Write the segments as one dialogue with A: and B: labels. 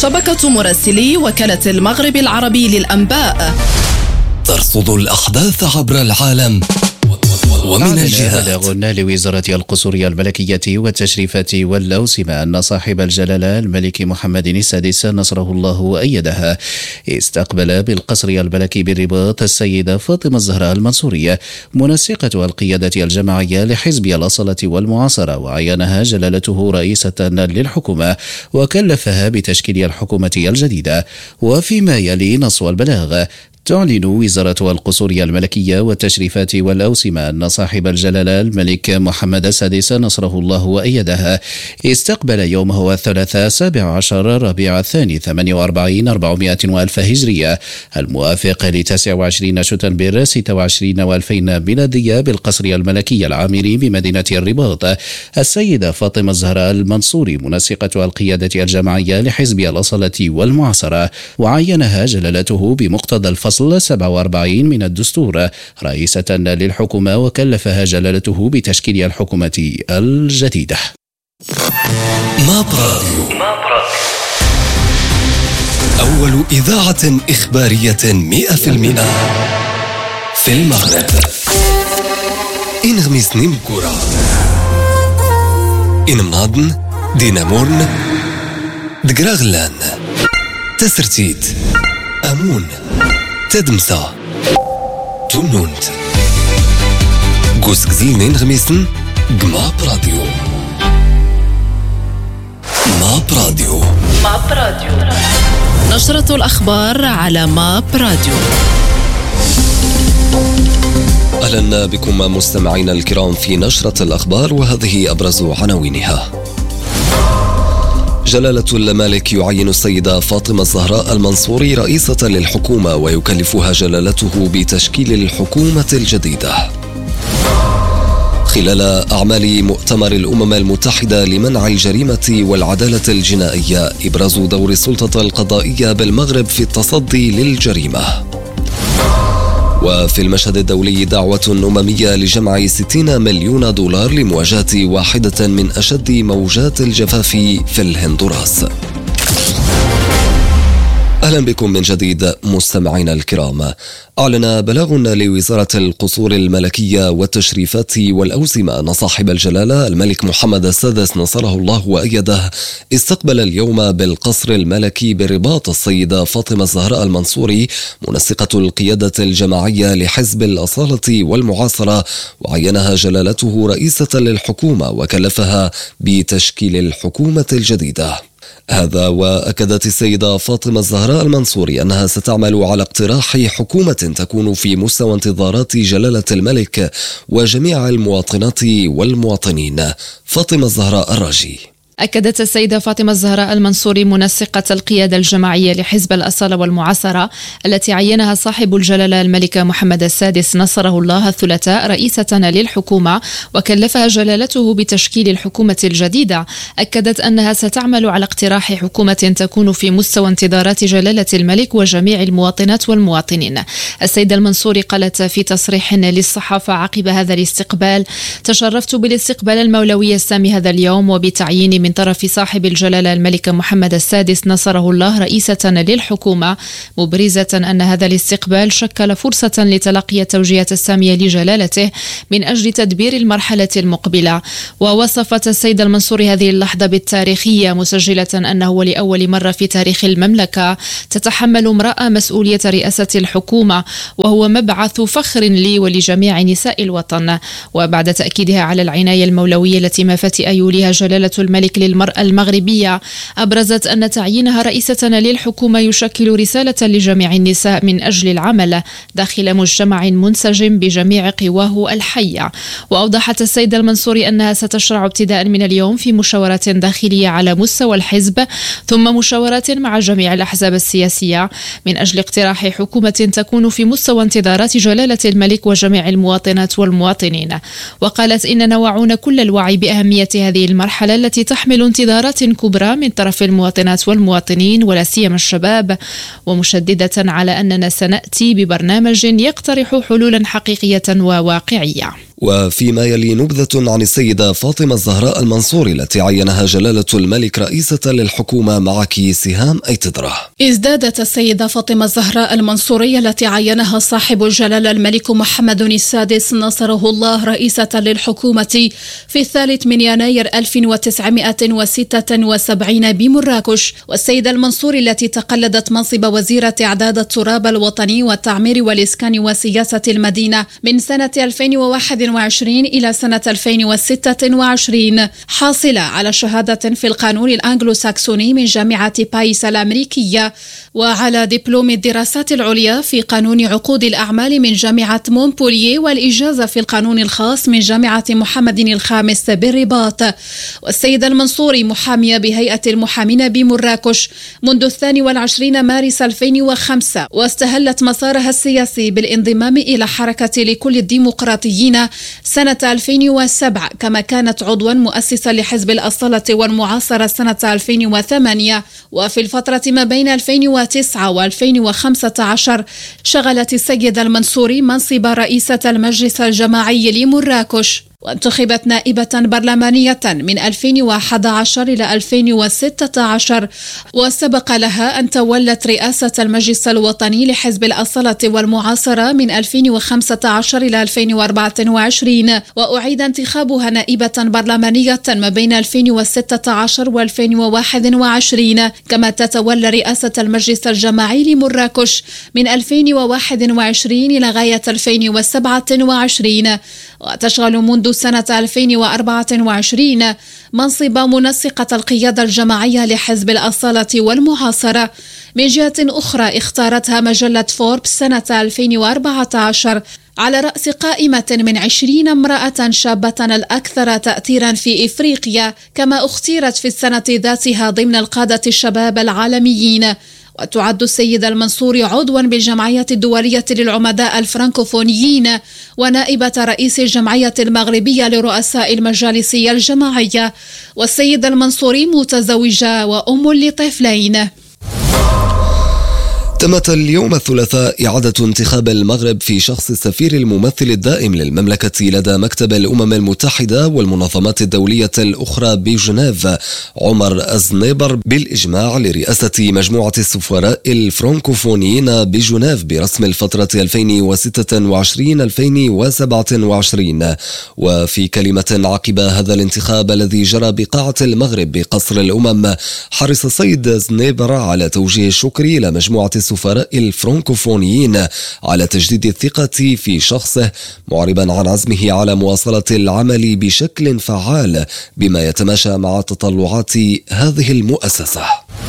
A: شبكة مراسلي وكالة المغرب العربي للأنباء
B: ترصد الأحداث عبر العالم ومن الجهات.
C: بلاغ لوزارة القصور الملكية والتشريفات والأوسمة أن صاحب الجلالة الملك محمد السادس نصره الله وأيده استقبل بالقصر الملكي بالرباط السيدة فاطمة الزهراء المنصورية منسقة القيادة الجماعية لحزب الأصالة والمعاصرة، وعينها جلالته رئيسة للحكومة وكلفها بتشكيل الحكومة الجديدة. وفيما يلي نص البلاغ، تعلن وزارة القصور الملكية والتشريفات والأوسمة أن صاحب الجلالة الملك محمد السادس نصره الله وأيده استقبل يومه الثلاثاء 17 ربيع الثاني 48 400 وألف هجرية الموافق ل 29 شتنبر 26 و2000 ميلادية بالقصر الملكي العامري بمدينة الرباط السيدة فاطمة الزهراء المنصوري منسقة القيادة الجماعية لحزب الأصالة والمعاصرة، وعينها جلالته بمقتضى الفصل 47 من الدستور رئيسة للحكومة وكلفها جلالته بتشكيل الحكومة الجديدة.
B: ماب راديو، أول إذاعة إخبارية 100% في المغرب. إنغميس نيمكورا إنمنادن دينامورن دقراغلان تسرتيت أمون تدمسا تونونت قوسكزينين غميسن ماب راديو. ماب راديو،
A: نشرة الأخبار على ماب راديو.
B: أهلا بكم مستمعينا الكرام في نشرة الأخبار، وهذه أبرز عناوينها. جلالة الملك يعين السيدة فاطمة الزهراء المنصوري رئيسة للحكومة ويكلفها جلالته بتشكيل الحكومة الجديدة. خلال أعمال مؤتمر الأمم المتحدة لمنع الجريمة والعدالة الجنائية، إبراز دور السلطة القضائية بالمغرب في التصدي للجريمة. وفي المشهد الدولي دعوة أممية لجمع 60 مليون دولار لمواجهة واحدة من أشد موجات الجفاف في الهندوراس. أهلا بكم من جديد مستمعينا الكرام. أعلن بلاغ لوزارة القصور الملكية والتشريفات والأوسمة أن صاحب الجلالة الملك محمد السادس نصره الله وأيده استقبل اليوم بالقصر الملكي بالرباط السيدة فاطمة الزهراء المنصوري منسقة القيادة الجماعية لحزب الأصالة والمعاصرة، وعينها جلالته رئيسة للحكومة وكلفها بتشكيل الحكومة الجديدة. هذا وأكدت السيدة فاطمة الزهراء المنصوري أنها ستعمل على اقتراح حكومة تكون في مستوى انتظارات جلالة الملك وجميع المواطنات والمواطنين. فاطمة الزهراء الراجي.
D: أكدت السيدة فاطمة الزهراء المنصوري منسقة القيادة الجماعية لحزب الأصالة والمعاصرة التي عينها صاحب الجلالة الملك محمد السادس نصره الله الثلاثاء رئيسة للحكومة وكلفها جلالته بتشكيل الحكومة الجديدة. أكدت أنها ستعمل على اقتراح حكومة تكون في مستوى انتظارات جلالة الملك وجميع المواطنات والمواطنين. السيدة المنصوري قالت في تصريح للصحافة عقب هذا الاستقبال: تشرفت بالاستقبال المولوي السامي هذا اليوم وبتعيين من طرف صاحب الجلالة الملك محمد السادس نصره الله رئيسة للحكومة، مبرزة أن هذا الاستقبال شكل فرصة لتلقي التوجيهات السامية لجلالته من أجل تدبير المرحلة المقبلة. ووصفت السيدة المنصوري هذه اللحظة بالتاريخية، مسجلة أنه لأول مرة في تاريخ المملكة تتحمل امرأة مسؤولية رئاسة الحكومة، وهو مبعث فخر لي ولجميع نساء الوطن. وبعد تأكيدها على العناية المولوية التي ما فتئ يوليها جلالة الملك للمرأة المغربية، أبرزت أن تعيينها رئيسة للحكومة يشكل رسالة لجميع النساء من أجل العمل داخل مجتمع منسجم بجميع قواه الحية. وأوضحت السيدة المنصوري أنها ستشرع ابتداء من اليوم في مشاورات داخلية على مستوى الحزب، ثم مشاورات مع جميع الأحزاب السياسية من أجل اقتراح حكومة تكون في مستوى انتظارات جلالة الملك وجميع المواطنات والمواطنين. وقالت إننا واعون كل الوعي بأهمية هذه المرحلة التي تحمل انتظارات كبرى من طرف المواطنات والمواطنين ولا سيما الشباب، ومشددة على أننا سنأتي ببرنامج يقترح حلولا حقيقية وواقعية.
B: وفيما يلي نبذة عن السيدة فاطمة الزهراء المنصوري التي عينها جلالة الملك رئيسة للحكومة. معك سهام أيتدره.
A: ازدادت السيدة فاطمة الزهراء المنصوري التي عينها صاحب الجلالة الملك محمد السادس نصره الله رئيسة للحكومة في 3 يناير 1976 بمراكش، والسيدة المنصوري التي تقلدت منصب وزيرة إعداد التراب الوطني والتعمير والإسكان وسياسة المدينة من سنة 2021 إلى سنة 2026، حاصلة على شهادة في القانون الأنجلو ساكسوني من جامعة بايس الأمريكية، وعلى دبلوم الدراسات العليا في قانون عقود الأعمال من جامعة مونبولييه، والإجازة في القانون الخاص من جامعة محمد الخامس بالرباط. والسيدة المنصوري محامية بهيئة المحامين بمراكش منذ 22 مارس 2005، واستهلت مسارها السياسي بالانضمام إلى حركة لكل الديمقراطيين سنة 2007، كما كانت عضوا مؤسسا لحزب الأصالة والمعاصرة سنة 2008. وفي الفترة ما بين 2009 و2015 شغلت السيدة المنصوري منصب رئيسة المجلس الجماعي لمراكش، وانتخبت نائبة برلمانية من 2011 إلى 2016، وسبق لها أن تولت رئاسة المجلس الوطني لحزب الأصالة والمعاصرة من 2015 إلى 2024، وأعيد انتخابها نائبة برلمانية ما بين 2016 و2021، كما تتولى رئاسة المجلس الجماعي لمراكش من 2021 إلى غاية 2027، وتشغل منذ سنة 2024 منصب منسقة القيادة الجماعية لحزب الأصالة والمعاصرة. من جهة أخرى اختارتها مجلة فوربس سنة 2014 على رأس قائمة من 20 امرأة شابة الأكثر تأثيرا في إفريقيا، كما اختيرت في السنة ذاتها ضمن القادة الشباب العالميين. وتعد السيدة المنصوري عضوا بالجمعية الدولية للعمداء الفرنكوفونيين، ونائبة رئيس الجمعية المغربية لرؤساء المجالس الجماعية. والسيدة المنصوري متزوجة وأم لطفلين.
B: تمت اليوم الثلاثاء إعادة انتخاب المغرب في شخص السفير الممثل الدائم للمملكة لدى مكتب الأمم المتحدة والمنظمات الدولية الأخرى بجنيف عمر الزنيبر بالإجماع لرئاسة مجموعة السفراء الفرنكوفونيين بجنيف برسم الفترة 2026-2027. وفي كلمة عقب هذا الانتخاب الذي جرى بقاعة المغرب بقصر الأمم، حرص السيد زنيبر على توجيه الشكر إلى مجموعة السفراء الفرنكوفونيين على تجديد الثقة في شخصه، معربا عن عزمه على مواصلة العمل بشكل فعال بما يتماشى مع تطلعات هذه المؤسسة.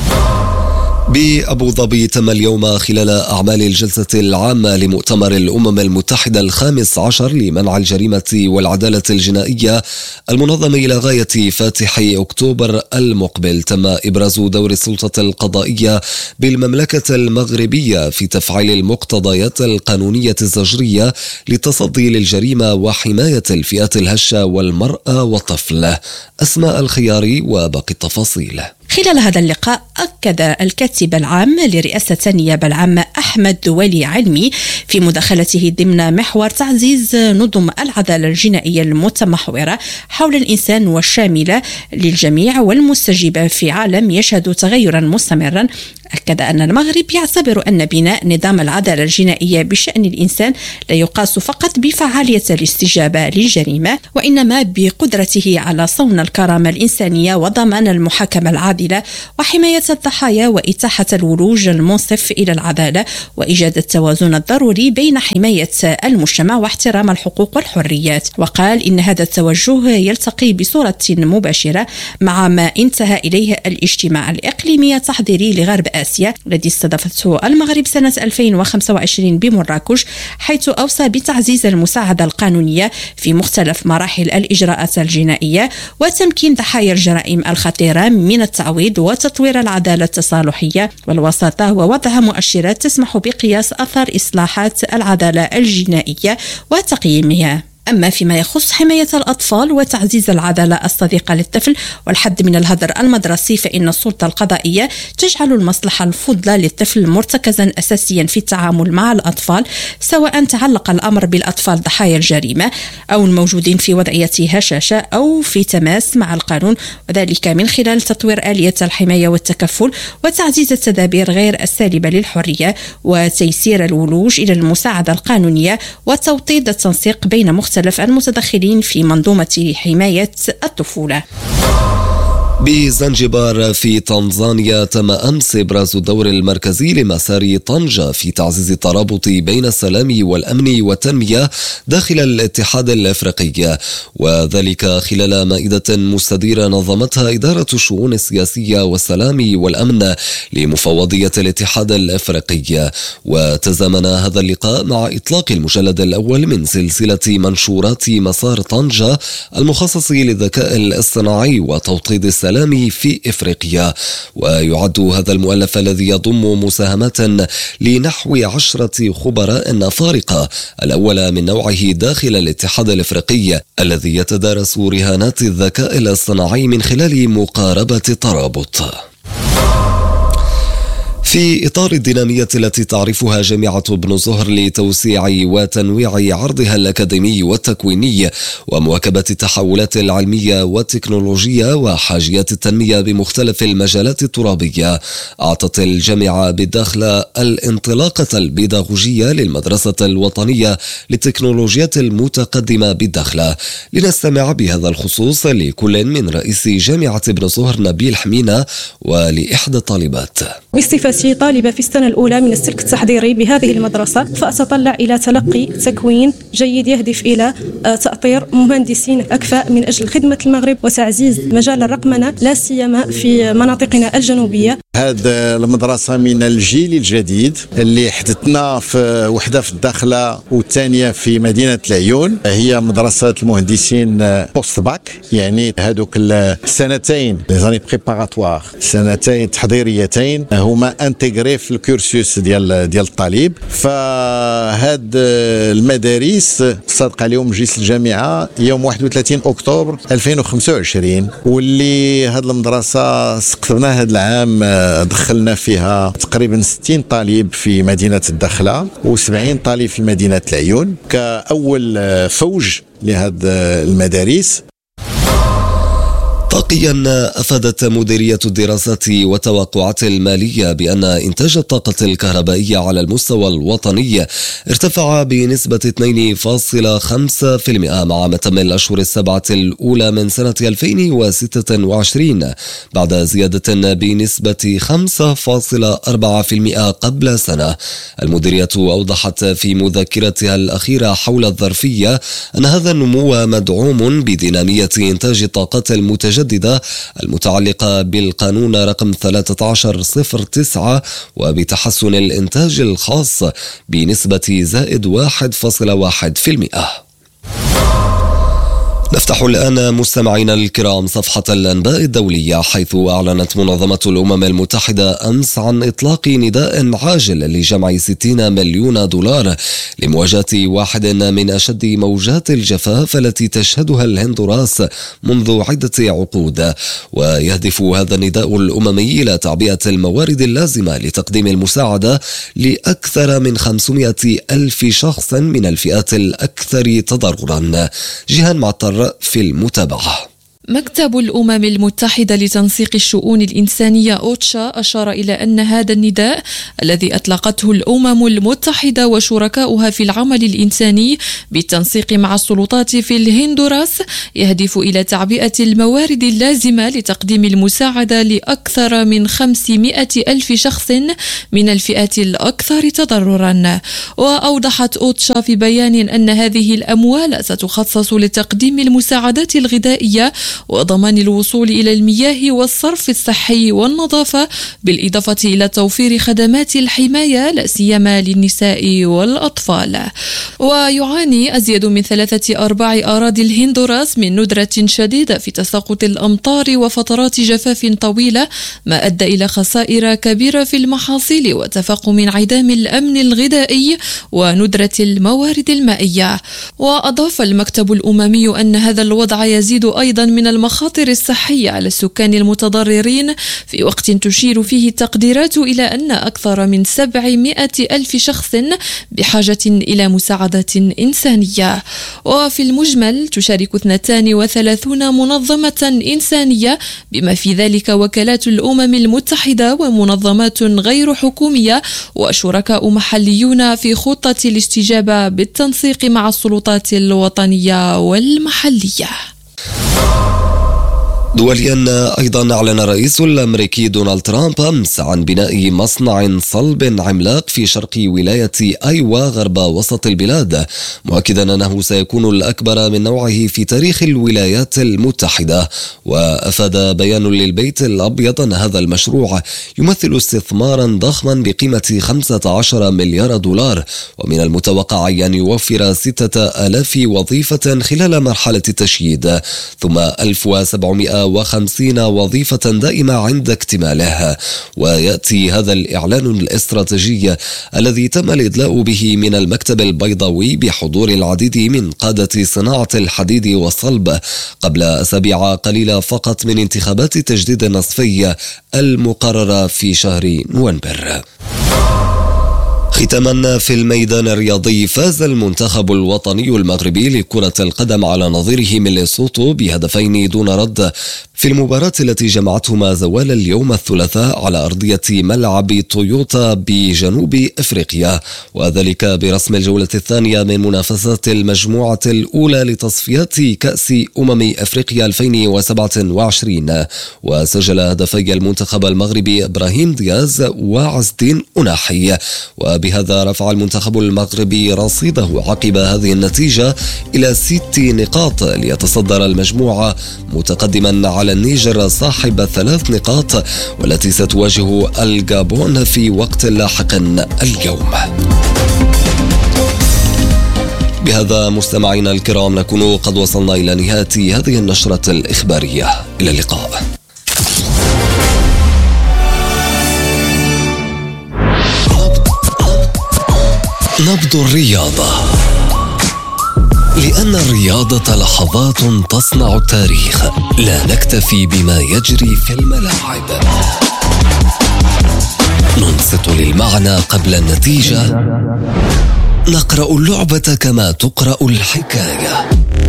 B: بأبو ظبي تم اليوم خلال أعمال الجلسة العامة لمؤتمر الأمم المتحدة 15 لمنع الجريمة والعدالة الجنائية المنظم إلى غاية فاتح أكتوبر المقبل، تم إبراز دور السلطة القضائية بالمملكة المغربية في تفعيل المقتضيات القانونية الزجرية للتصدي للجريمة وحماية الفئات الهشة والمرأة والطفل. أسماء الخياري وباقي التفاصيل.
E: خلال هذا اللقاء أكد الكاتب العام لرئاسة النيابة العامة أحمد ولي علمي في مداخلته ضمن محور تعزيز نظم العدالة الجنائية المتمحورة حول الإنسان والشاملة للجميع والمستجيبة في عالم يشهد تغيرا مستمرا. أكد أن المغرب يعتبر أن بناء نظام العدالة الجنائية بشأن الإنسان لا يقاس فقط بفعالية الاستجابة للجريمة، وإنما بقدرته على صون الكرامة الإنسانية وضمان المحاكمة العادلة وحماية الضحايا وإتاحة الولوج المنصف إلى العدالة وإيجاد التوازن الضروري بين حماية المجتمع واحترام الحقوق والحريات. وقال إن هذا التوجه يلتقي بصورة مباشرة مع ما انتهى إليه الاجتماع الإقليمي التحضيري لغرب آسيا الذي استضافته المغرب سنة 2025 بمراكش، حيث أوصى بتعزيز المساعدة القانونية في مختلف مراحل الإجراءات الجنائية وتمكين ضحايا الجرائم الخطيرة من التعويض وتطوير العدالة التصالحية والوساطة ووضع مؤشرات تسمح بقياس أثر إصلاحات العدالة الجنائية وتقييمها. أما فيما يخص حماية الأطفال وتعزيز العدالة الصديقة للطفل والحد من الهدر المدرسي، فإن السلطة القضائية تجعل المصلحة الفضلى للطفل مرتكزا أساسيا في التعامل مع الأطفال، سواء تعلق الأمر بالأطفال ضحايا الجريمة أو الموجودين في وضعية هشاشة أو في تماس مع القانون، وذلك من خلال تطوير آلية الحماية والتكفل وتعزيز التدابير غير السالبة للحرية وتيسير الولوج إلى المساعدة القانونية وتوطيد التنسيق بين مختلف المتدخلين في منظومة حماية الطفولة.
B: بزنجبار في تنزانيا تم أمس إبراز الدور المركزي لمسار طنجة في تعزيز الترابط بين السلام والأمن والتنمية داخل الاتحاد الأفريقي، وذلك خلال مائدة مستديرة نظمتها إدارة الشؤون السياسية والسلام والأمن لمفوضية الاتحاد الأفريقي. وتزامن هذا اللقاء مع إطلاق المجلد الأول من سلسلة منشورات مسار طنجة المخصص للذكاء الاصطناعي وتوطيد السلام في إفريقيا. ويعد هذا المؤلف الذي يضم مساهمات لنحو 10 خبراء أفارقة الأول من نوعه داخل الاتحاد الأفريقي الذي يتدارس رهانات الذكاء الاصطناعي من خلال مقاربة الترابط. في إطار الدينامية التي تعرفها جامعة ابن زهر لتوسيع وتنويع عرضها الأكاديمي والتكويني ومواكبة التحولات العلمية والتكنولوجية وحاجيات التنمية بمختلف المجالات الترابية، أعطت الجامعة بالداخلة الانطلاقة البيداغوجية للمدرسة الوطنية للتكنولوجيات المتقدمة بالداخلة. لنستمع بهذا الخصوص لكل من رئيس جامعة ابن زهر نبيل حمينة ولإحدى الطالبات.
F: بصفتي طالبة في السنة الأولى من السلك التحضيري بهذه المدرسة، فأتطلع إلى تلقي تكوين جيد يهدف إلى تأطير مهندسين أكفاء من أجل خدمة المغرب وتعزيز مجال الرقمنة لا سيما في مناطقنا الجنوبية.
G: هذه المدرسة من الجيل الجديد اللي حدثنا في وحدة في الداخلة والثانية في مدينة العيون، هي مدرسة المهندسين بوست باك، يعني هذوك السنتين لي بريباراتوار، سنتين تحضيريتين هما انتغري في الكورسوس ديال الطالب. فهاد المدارس صدق عليهم مجلس الجامعة يوم 31 أكتوبر 2025، واللي هاد المدرسة سقطنا هاد العام دخلنا فيها تقريبا 60 طالب في مدينة الداخلة و70 طالب في مدينة العيون كأول فوج لهذه المدارس.
B: طاقيا أفادت مديرية الدراسات والتوقعات المالية بأن إنتاج الطاقة الكهربائية على المستوى الوطني ارتفع بنسبة 2.5% مع متم الأشهر السبعة الأولى من سنة 2026 بعد زيادة بنسبة 5.4% قبل سنة. المديرية أوضحت في مذكرتها الأخيرة حول الظرفية أن هذا النمو مدعوم بدينامية إنتاج الطاقات المتجددة المتعلقة بالقانون رقم 1309 وبتحسن الإنتاج الخاص بنسبة زائد 1.1%. نفتح الآن مستمعينا الكرام صفحة الأنباء الدولية، حيث أعلنت منظمة الأمم المتحدة أمس عن إطلاق نداء عاجل لجمع 60 مليون دولار لمواجهة واحد من أشد موجات الجفاف التي تشهدها الهندوراس منذ عدة عقود. ويهدف هذا النداء الأممي إلى تعبئة الموارد اللازمة لتقديم المساعدة لأكثر من 500 ألف شخص من الفئات الأكثر تضررا. جيهان معطر في المتابعة.
H: مكتب الأمم المتحدة لتنسيق الشؤون الإنسانية أوتشا أشار إلى أن هذا النداء الذي أطلقته الأمم المتحدة وشركاؤها في العمل الإنساني بالتنسيق مع السلطات في الهندوراس يهدف إلى تعبئة الموارد اللازمة لتقديم المساعدة لأكثر من 500 ألف شخص من الفئات الأكثر تضررا. وأوضحت أوتشا في بيان أن هذه الأموال ستخصص لتقديم المساعدات الغذائية وضمان الوصول إلى المياه والصرف الصحي والنظافة، بالإضافة إلى توفير خدمات الحماية لا سيما للنساء والأطفال. ويعاني أزيد من 3/4 أراضي الهندوراس من ندرة شديدة في تساقط الأمطار وفترات جفاف طويلة، ما أدى إلى خسائر كبيرة في المحاصيل وتفاقم انعدام الأمن الغذائي وندرة الموارد المائية. وأضاف المكتب الأممي أن هذا الوضع يزيد أيضا من المخاطر الصحية على السكان المتضررين، في وقت تشير فيه التقديرات إلى أن أكثر من 700,000 شخص بحاجة إلى مساعدة إنسانية. وفي المجمل تشارك 32 منظمة إنسانية بما في ذلك وكالات الأمم المتحدة ومنظمات غير حكومية وشركاء محليون في خطة الاستجابة بالتنسيق مع السلطات الوطنية والمحلية.
B: دوليا أيضا أعلن الرئيس الأمريكي دونالد ترامب أمس عن بناء مصنع صلب عملاق في شرق ولاية أيوا غرب وسط البلاد، مؤكدا أنه سيكون الأكبر من نوعه في تاريخ الولايات المتحدة. وأفاد بيان للبيت الأبيض أن هذا المشروع يمثل استثمارا ضخما بقيمة 15 مليار دولار، ومن المتوقع أن يوفر 6,000 وظيفة خلال مرحلة التشييد، ثم 1750 وظيفة دائمة عند اكتماله. ويأتي هذا الإعلان الاستراتيجي الذي تم الإدلاء به من المكتب البيضاوي بحضور العديد من قادة صناعة الحديد والصلب قبل أسابيع قليلة فقط من انتخابات تجديد النصفي المقررة في شهر نوفمبر. ختاما في الميدان الرياضي، فاز المنتخب الوطني المغربي لكرة القدم على نظيره من ليسوتو ب2 دون رد في المباراة التي جمعتهما زوال اليوم الثلاثاء على أرضية ملعب تويوتا بجنوب أفريقيا، وذلك برسم الجولة الثانية من منافسات المجموعة الأولى لتصفيات كأس أفريقيا 2027. وسجل هدفي المنتخب المغربي إبراهيم دياز وعز الدين أناحي، وبهذا رفع المنتخب المغربي رصيده عقب هذه النتيجة إلى 6 نقاط ليتصدر المجموعة، متقدما على النيجر صاحب 3 نقاط والتي ستواجه الجابون في وقت لاحق اليوم. بهذا مستمعينا الكرام نكون قد وصلنا إلى نهاية هذه النشرة الإخبارية. إلى اللقاء. نبض الرياضة، لأن الرياضة لحظات تصنع التاريخ، لا نكتفي بما يجري في الملاعب، ننصت للمعنى قبل النتيجة، نقرأ اللعبة كما تقرأ الحكاية.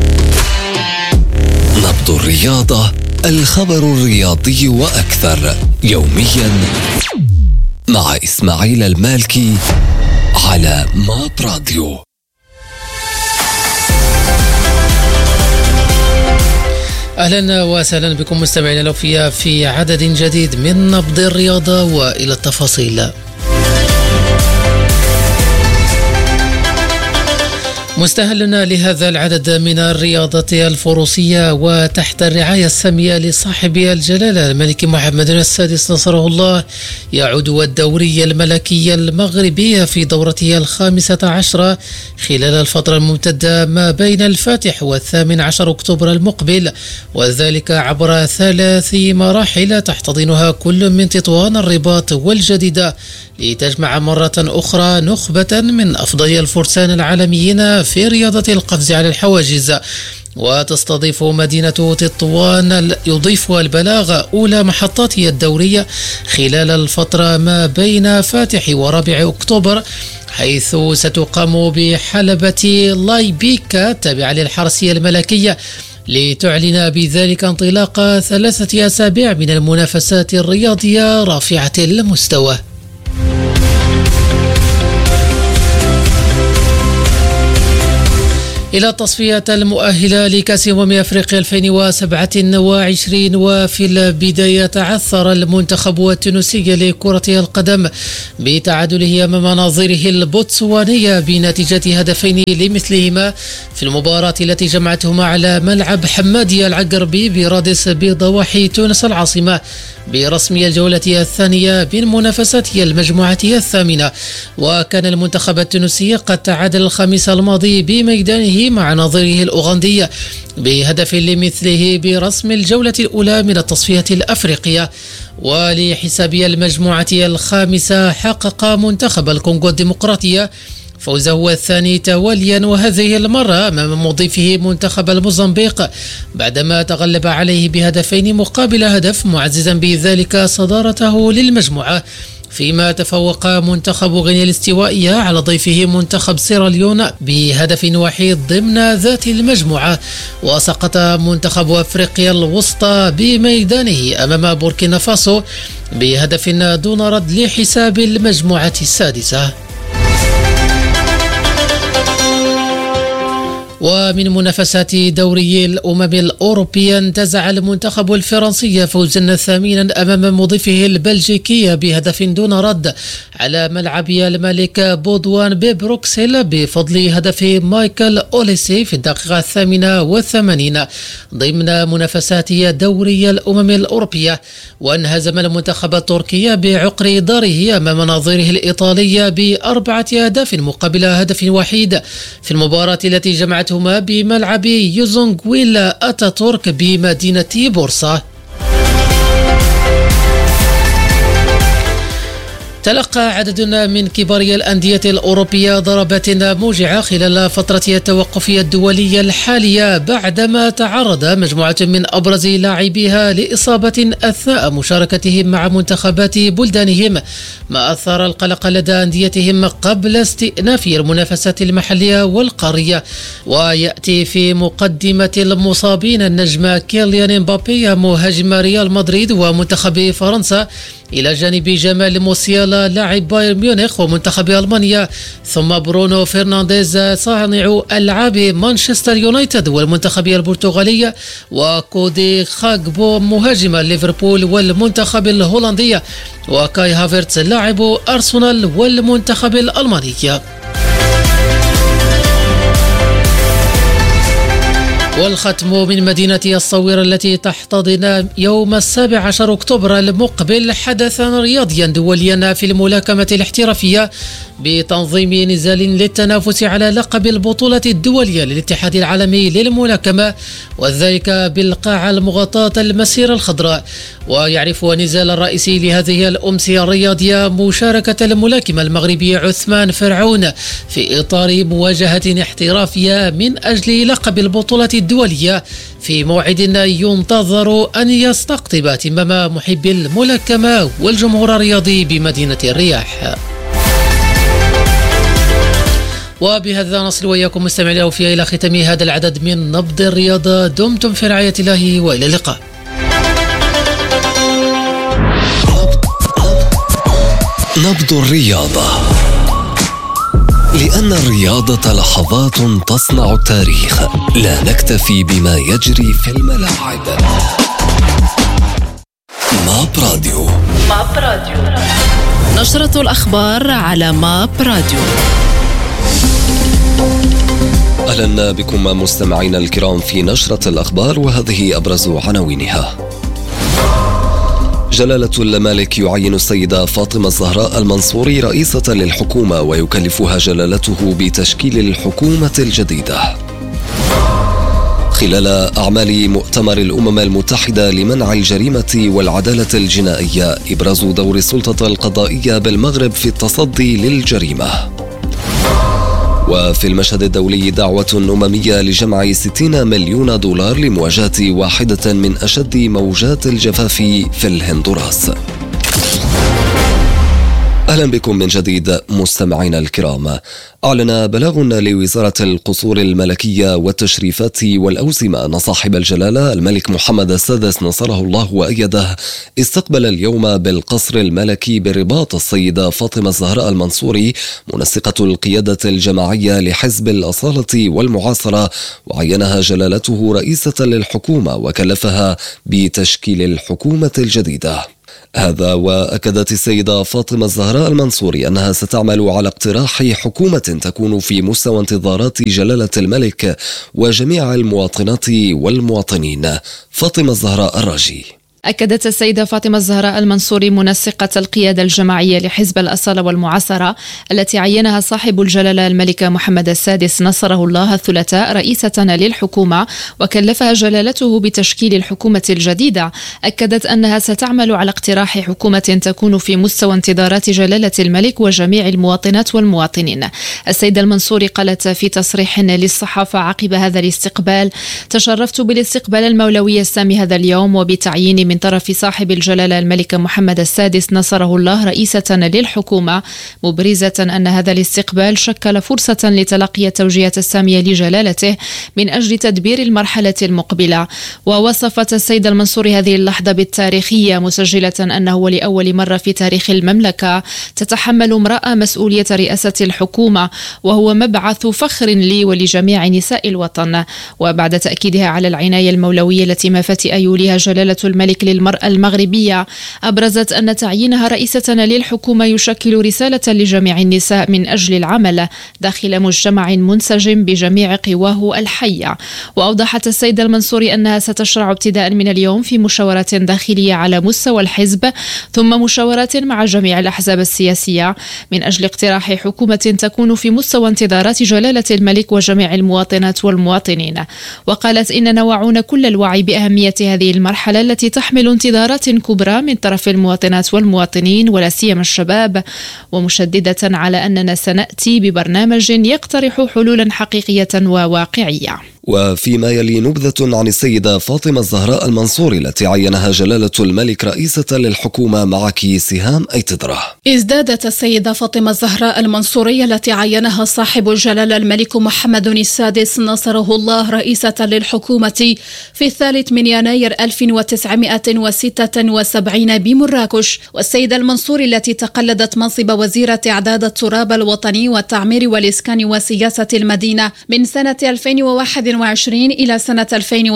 B: نبض الرياضة، الخبر الرياضي وأكثر، يوميا مع إسماعيل المالكي على ماب راديو.
I: أهلا وسهلا بكم مستمعينا الأوفياء في عدد جديد من نبض الرياضة، وإلى التفاصيل. مستهلنا لهذا العدد من الرياضة الفروسية وتحت الرعاية السامية لصاحب الجلالة الملك محمد السادس نصره الله، يعود الدوري الملكي المغربي في دورته 15 خلال الفترة الممتدة ما بين الفاتح و18 أكتوبر المقبل، وذلك عبر 3 مراحل تحتضنها كل من تطوان الرباط والجديدة، لتجمع مرة أخرى نخبة من أفضل الفرسان العالميين في رياضة القفز على الحواجز. وتستضيف مدينة تطوان يضيفها البلاغ أولى محطاته الدورية خلال الفترة ما بين فاتح و4 أكتوبر، حيث ستقام بحلبة لايبيكا التابعة للحرسية الملكية، لتعلن بذلك انطلاق 3 أسابيع من المنافسات الرياضية رافعة المستوى. إلى التصفيات المؤهلة لكأس أفريقيا 2027. وفي البداية تعثر المنتخب التونسي لكرة القدم بتعادله أمام نظيره البوتسوانية بنتيجة هدفين لمثلهما في المباراة التي جمعتهما على ملعب حمادي العقربي برادس بضواحي تونس العاصمة برسم الجولة الثانية من منافسات المجموعة الثامنة. وكان المنتخب التونسي قد تعادل الخميس الماضي بميدانه مع نظيره الأوغندي بهدف لمثله برسم الجولة الأولى من التصفية الأفريقية. ولحساب المجموعة الخامسة حقق منتخب الكونغو الديمقراطية فوزه الثاني تواليا، وهذه المرة أمام مضيفه منتخب الموزمبيق بعدما تغلب عليه بهدفين مقابل هدف، معززا بذلك صدارته للمجموعة. فيما تفوق منتخب غينيا الاستوائية على ضيفه منتخب سيراليون بهدف وحيد ضمن ذات المجموعة. وسقط منتخب أفريقيا الوسطى بميدانه أمام بوركينا فاسو بهدف دون رد لحساب المجموعة السادسة. ومن منافسات دوري الأمم الأوروبية انتزع المنتخب الفرنسي فوزا ثمينا أمام مضيفه البلجيكي بهدف دون رد على ملعب الملك بودوان ببروكسل بفضل هدف مايكل أوليسي في الدقيقة 88 ضمن منافسات دوري الأمم الأوروبية. وانهزم المنتخب التركي بعقر داره أمام نظيره الإيطالي ب4 أهداف مقابل هدف وحيد في المباراة التي جمعته بملعب يوزونغويل أتاتورك بمدينة بورصة. تلقى عدد من كبار الأندية الأوروبية ضربات موجعة خلال فترة التوقف الدولي الحالية بعدما تعرض مجموعة من أبرز لاعبيها لإصابة أثناء مشاركتهم مع منتخبات بلدانهم، ما أثار القلق لدى أنديتهم قبل استئناف المنافسات المحلية والقارية. ويأتي في مقدمة المصابين النجم كيليان مبابي مهاجم ريال مدريد ومنتخب فرنسا، إلى جانب جمال موسيالا لاعب بايرن ميونخ ومنتخب ألمانيا، ثم برونو فرنانديز صانع ألعاب مانشستر يونايتد والمنتخب البرتغالي، وكودي خاغبو مهاجم ليفربول والمنتخب الهولندي، وكاي هافرتز لاعب أرسنال والمنتخب الألماني. والختم من مدينة الصوير التي تحتضن يوم 17 أكتوبر المقبل حدثا رياضيا دوليا في الملاكمة الاحترافية بتنظيم نزال للتنافس على لقب البطولة الدولية للاتحاد العالمي للملاكمة، وذلك بالقاعة المغطاة المسيرة الخضراء. ويعرف النزال الرئيسي لهذه الأمسية الرياضية مشاركة الملاكم المغربي عثمان فرعون في إطار مواجهة احترافية من أجل لقب البطولة الدولية في موعد ينتظر أن يستقطب اهتمام محبي الملاكمة والجمهور الرياضي بمدينة الرياح. وبهذا نصل وإياكم مستمعين الأوفياء إلى ختام هذا العدد من نبض الرياضة. دمتم في رعاية الله وإلى اللقاء.
B: نبض الرياضة، لأن الرياضة لحظات تصنع التاريخ، لا نكتفي بما يجري في الملاعب. ماب راديو.
E: نشرة الأخبار على ماب راديو.
B: أهلا بكم مستمعينا الكرام في نشرة الأخبار، وهذه أبرز عناوينها. جلالة الملك يعين السيدة فاطمة الزهراء المنصوري رئيسة للحكومة ويكلفها جلالته بتشكيل الحكومة الجديدة. خلال أعمال مؤتمر الأمم المتحدة لمنع الجريمة والعدالة الجنائية، إبراز دور السلطة القضائية بالمغرب في التصدي للجريمة. وفي المشهد الدولي دعوة أممية لجمع 60 مليون دولار لمواجهة واحدة من أشد موجات الجفاف في الهندوراس. أهلا بكم من جديد مستمعينا الكرام. أعلن بلاغ لوزارة القصور الملكية والتشريفات والأوسمة أن صاحب الجلالة الملك محمد السادس نصره الله وأيده استقبل اليوم بالقصر الملكي بالرباط السيدة فاطمة الزهراء المنصوري منسقة القيادة الجماعية لحزب الأصالة والمعاصرة، وعينها جلالته رئيسة للحكومة وكلفها بتشكيل الحكومة الجديدة. هذا وأكدت السيدة فاطمة الزهراء المنصوري أنها ستعمل على اقتراح حكومة تكون في مستوى انتظارات جلالة الملك وجميع المواطنات والمواطنين. فاطمة الزهراء الراجي.
D: أكدت السيدة فاطمة الزهراء المنصوري منسقة القيادة الجماعية لحزب الأصالة والمعاصرة التي عينها صاحب الجلالة الملك محمد السادس نصره الله الثلاثاء رئيسة للحكومة وكلفها جلالته بتشكيل الحكومة الجديدة، أكدت أنها ستعمل على اقتراح حكومة تكون في مستوى انتظارات جلالة الملك وجميع المواطنات والمواطنين. السيدة المنصوري قالت في تصريح للصحافة عقب هذا الاستقبال: تشرفت بالاستقبال المولوي السامي هذا اليوم وبتعيين من طرف صاحب الجلالة الملك محمد السادس نصره الله رئيسة للحكومة، مبرزة أن هذا الاستقبال شكل فرصة لتلقي التوجيهات السامية لجلالته من أجل تدبير المرحلة المقبلة. ووصفت السيدة المنصوري هذه اللحظة بالتاريخية، مسجلة أنه لأول مرة في تاريخ المملكة تتحمل امرأة مسؤولية رئاسة الحكومة، وهو مبعث فخر لي ولجميع نساء الوطن. وبعد تأكيدها على العناية المولوية التي ما فتئ يوليها جلالة الملك للمرأة المغربية، أبرزت أن تعيينها رئيسة للحكومة يشكل رسالة لجميع النساء من أجل العمل داخل مجتمع منسجم بجميع قواه الحية. وأوضحت السيدة المنصوري أنها ستشرع ابتداء من اليوم في مشاورات داخلية على مستوى الحزب، ثم مشاورات مع جميع الأحزاب السياسية من أجل اقتراح حكومة تكون في مستوى انتظارات جلالة الملك وجميع المواطنات والمواطنين. وقالت: إننا واعون كل الوعي بأهمية هذه المرحلة التي تحمل انتظارات كبرى من طرف المواطنات والمواطنين ولا سيما الشباب، ومشددة على أننا سنأتي ببرنامج يقترح حلولا حقيقية وواقعية.
B: وفيما يلي نبذة عن السيدة فاطمة الزهراء المنصوري التي عينها جلالة الملك رئيسة للحكومة. معك سهام أيتدرة.
A: ازدادت السيدة فاطمة الزهراء المنصوري التي عينها صاحب الجلالة الملك محمد السادس نصره الله رئيسة للحكومة في 3 يناير 1976 بمراكش، والسيدة المنصوري التي تقلدت منصب وزيرة إعداد التراب الوطني والتعمير والإسكان وسياسة المدينة من سنة 2021 إلى سنة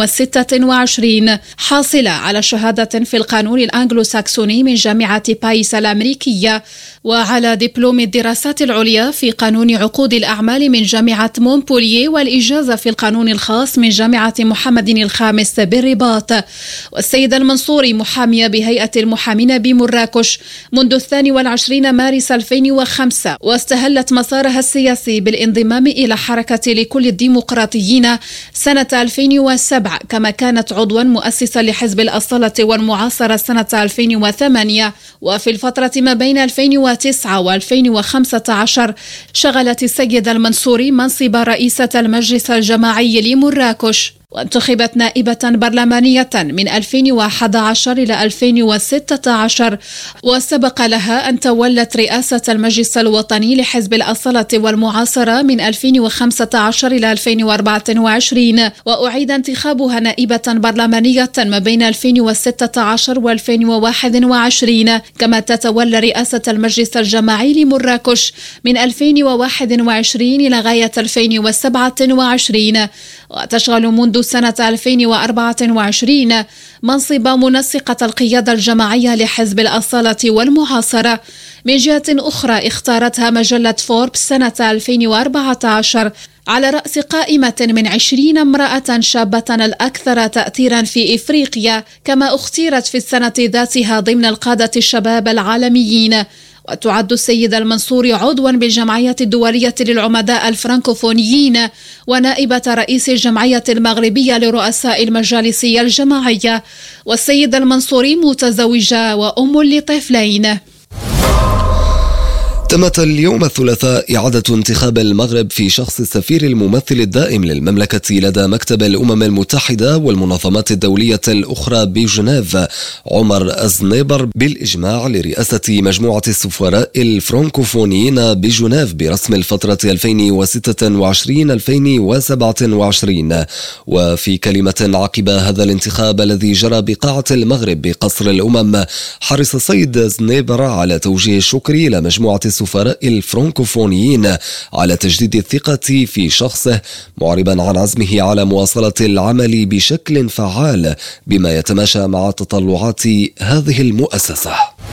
A: 2026، حاصلة على شهادة في القانون الأنجلو ساكسوني من جامعة بايس الأمريكية، وعلى دبلوم الدراسات العليا في قانون عقود الأعمال من جامعة مونبولييه، والإجازة في القانون الخاص من جامعة محمد الخامس بالرباط. والسيدة المنصوري محامية بهيئة المحامين بمراكش منذ 22 مارس 2005، واستهلت مسارها السياسي بالانضمام إلى حركة لكل الديمقراطيين سنة 2007، كما كانت عضوا مؤسسا لحزب الأصالة والمعاصرة سنة 2008. وفي الفترة ما بين 2009 و2015 شغلت السيدة المنصوري منصب رئيسة المجلس الجماعي لمراكش، وانتخبت نائبة برلمانية من 2011 إلى 2016، وسبق لها أن تولت رئاسة المجلس الوطني لحزب الأصالة والمعاصرة من 2015 إلى 2024، وأعيد انتخابها نائبة برلمانية ما بين 2016 و2021، كما تتولى رئاسة المجلس الجماعي لمراكش من 2021 إلى غاية 2027، وتشغل منذ سنة 2024 منصب منسقة القيادة الجماعية لحزب الأصالة والمعاصرة. من جهة أخرى اختارتها مجلة فوربس سنة 2014 على رأس قائمة من 20 امرأة شابة الأكثر تأثيرا في إفريقيا، كما اختيرت في السنة ذاتها ضمن القادة الشباب العالميين. وتعد السيدة المنصوري عضوا بالجمعية الدولية للعمداء الفرنكوفونيين ونائبة رئيس الجمعية المغربية لرؤساء المجالس الجماعية. والسيدة المنصوري متزوجة وأم لطفلين.
B: تمت اليوم الثلاثاء إعادة انتخاب المغرب في شخص السفير الممثل الدائم للمملكة لدى مكتب الأمم المتحدة والمنظمات الدولية الأخرى بجنيف عمر الزنيبر بالإجماع لرئاسة مجموعة السفراء الفرنكوفونيين بجنيف برسم الفترة 2026-2027. وفي كلمة عقب هذا الانتخاب الذي جرى بقاعة المغرب بقصر الأمم، حرص السيد زنيبر على توجيه الشكر إلى مجموعة السفراء الفرنكوفونيين على تجديد الثقة في شخصه، معربا عن عزمه على مواصلة العمل بشكل فعال بما يتماشى مع تطلعات هذه المؤسسة.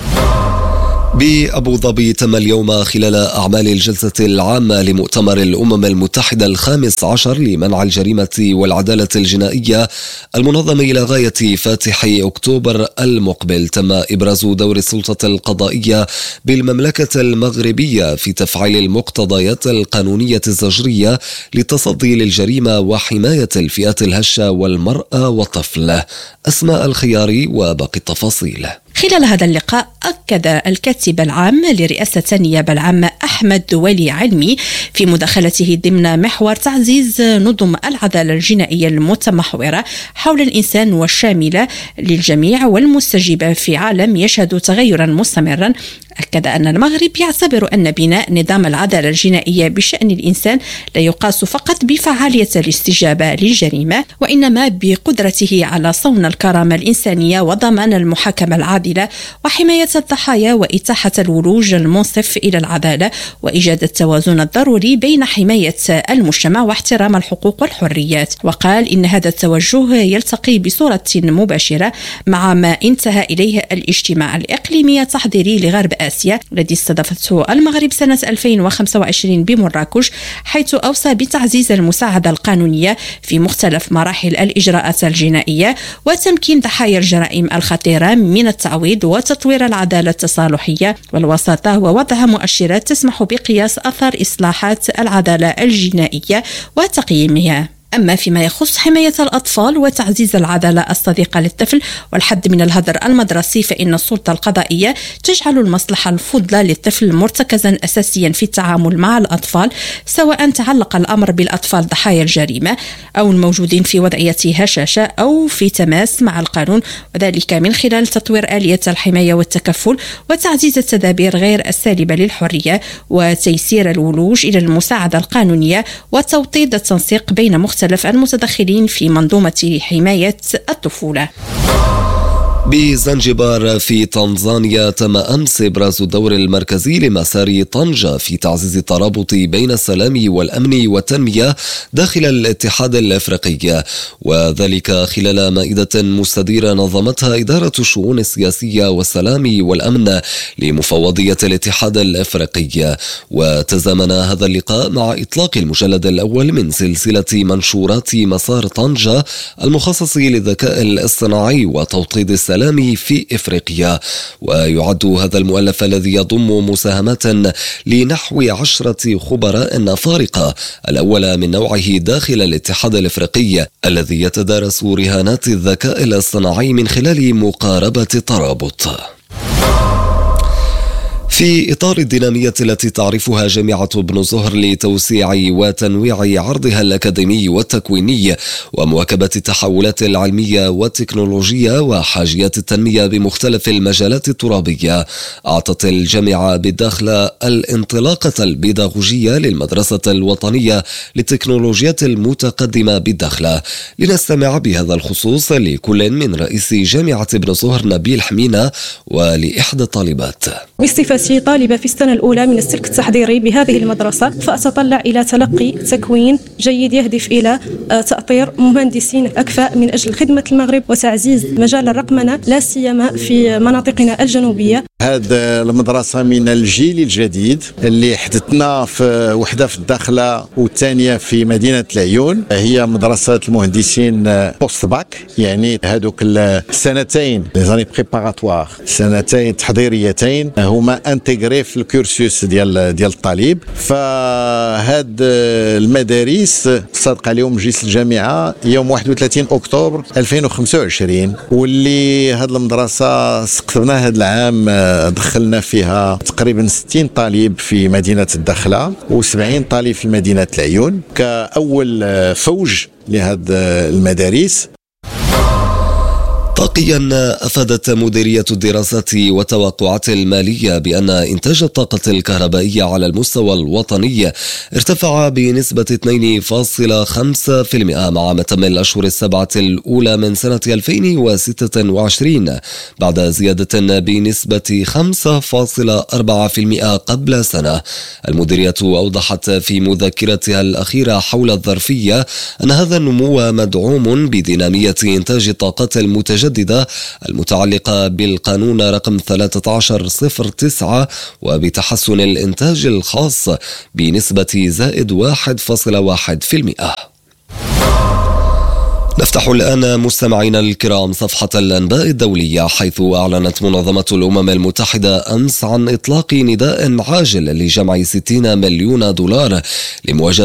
B: بأبو ظبي تم اليوم خلال أعمال الجلسة العامة لمؤتمر الأمم المتحدة 15 لمنع الجريمة والعدالة الجنائية المنظم إلى غاية فاتح أكتوبر المقبل، تم إبراز دور السلطة القضائية بالمملكة المغربية في تفعيل المقتضيات القانونية الزجرية للتصدي للجريمة وحماية الفئات الهشة والمرأة والطفل. أسماء الخياري وباقي التفاصيل.
E: خلال هذا اللقاء أكد الكاتب العام لرئاسة النيابة العامة أحمد ولي علمي في مداخلته ضمن محور تعزيز نظم العدالة الجنائية المتمحورة حول الإنسان والشاملة للجميع والمستجيبة في عالم يشهد تغيرا مستمرا، أكد أن المغرب يعتبر أن بناء نظام العدالة الجنائية بشأن الإنسان لا يقاس فقط بفعالية الاستجابة للجريمة، وإنما بقدرته على صون الكرامة الإنسانية وضمان المحاكمة العادلة وحماية الضحايا وإتاحة الولوج المنصف إلى العدالة وإيجاد التوازن الضروري بين حماية المجتمع واحترام الحقوق والحريات. وقال إن هذا التوجه يلتقي بصورة مباشرة مع ما انتهى إليه الاجتماع الإقليمي التحضيري لغرب آسيا الذي استضافته المغرب سنة 2025 بمراكش، حيث أوصى بتعزيز المساعدة القانونية في مختلف مراحل الإجراءات الجنائية وتمكين ضحايا الجرائم الخطيرة من التعويض وتطوير العدالة التصالحية والوساطة ووضع مؤشرات تسمح بقياس أثر إصلاحات العدالة الجنائية وتقييمها. أما فيما يخص حماية الأطفال وتعزيز العدالة الصديقة للطفل والحد من الهدر المدرسي، فإن السلطة القضائية تجعل المصلحة الفضلى للطفل مرتكزا أساسيا في التعامل مع الأطفال، سواء تعلق الأمر بالأطفال ضحايا الجريمة أو الموجودين في وضعية هشاشة أو في تماس مع القانون، وذلك من خلال تطوير آلية الحماية والتكفل وتعزيز التدابير غير السالبة للحرية وتيسير الولوج إلى المساعدة القانونية وتوطيد التنسيق بين مختلف المتدخلين في منظومة حماية الطفولة.
B: بزنجبار في تنزانيا تم أمس إبراز الدور المركزي لمسار طنجة في تعزيز الترابط بين السلام والأمن والتنمية داخل الاتحاد الأفريقي، وذلك خلال مائدة مستديرة نظمتها إدارة الشؤون السياسية والسلام والأمن لمفوضية الاتحاد الأفريقي. وتزامن هذا اللقاء مع إطلاق المجلد الأول من سلسلة منشورات مسار طنجة المخصص للذكاء الاصطناعي وتوطيد السلام في إفريقيا. ويعد هذا المؤلف الذي يضم مساهمات لنحو 10 خبراء أفارقة الأول من نوعه داخل الاتحاد الأفريقي الذي يتدارس رهانات الذكاء الاصطناعي من خلال مقاربة الترابط. في إطار الدينامية التي تعرفها جامعة ابن زهر لتوسيع وتنويع عرضها الأكاديمي والتكويني ومواكبة التحولات العلمية والتكنولوجية وحاجيات التنمية بمختلف المجالات الترابية، أعطت الجامعة بالداخل الانطلاقة البيداغوجية للمدرسة الوطنية للتكنولوجيات المتقدمة بالداخل. لنستمع بهذا الخصوص لكل من رئيس جامعة ابن زهر نبيل حمينة ولإحدى الطالبات.
F: بصفتي طالبة في السنة الأولى من السلك التحضيري بهذه المدرسة، فأتطلع إلى تلقي تكوين جيد يهدف إلى تأطير مهندسين أكفاء من أجل خدمة المغرب وتعزيز مجال الرقمنة لا سيما في مناطقنا الجنوبية.
G: هذه المدرسة من الجيل الجديد اللي حدثنا في وحدة في الداخلة والثانية في مدينة العيون، هي مدرسة المهندسين بوست باك، يعني هذوك السنتين لي بريباراتوار، سنتين تحضيريتين هما انتغري في الكورسوس ديال الطالب. فهاد المدارس صادق عليهم مجلس الجامعه يوم 31 اكتوبر 2025، واللي هاد المدرسه سقفنا هاد العام دخلنا فيها تقريبا 60 طالب في مدينه الدخله و70 طالب في مدينه العيون كأول فوج لهذه المدارس.
B: طاقيا أفادت مديرية الدراسات والتوقعات المالية بأن إنتاج الطاقة الكهربائية على المستوى الوطني ارتفع بنسبة 2.5% مع متم الأشهر السبعة الأولى من سنة 2026 بعد زيادة بنسبة 5.4% قبل سنة. المديرية أوضحت في مذكرتها الأخيرة حول الظرفية أن هذا النمو مدعوم بدينامية إنتاج الطاقات المتجددة المتعلقة بالقانون رقم 1309 وبتحسن الإنتاج الخاص بنسبة زائد 1.1%. نفتح الآن مستمعينا الكرام صفحة الأنباء الدولية، حيث أعلنت منظمة الأمم المتحدة أمس عن إطلاق نداء عاجل لجمع 60 مليون دولار لمواجهة